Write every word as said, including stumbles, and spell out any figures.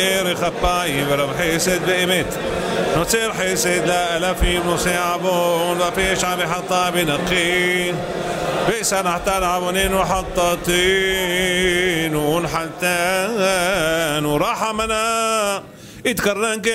خباي ورب حسد بإمت نصير حسد لا ألفين نصيعبون وفي شعب حطى بنقين بئسا حتى العبنين وحطتين ونحتان ورحمنا اتكرن